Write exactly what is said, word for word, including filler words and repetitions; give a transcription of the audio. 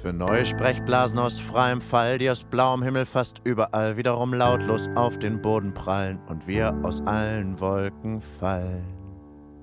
Für neue Sprechblasen aus freiem Fall, die aus blauem Himmel fast überall wiederum lautlos auf den Boden prallen und wir aus allen Wolken fallen.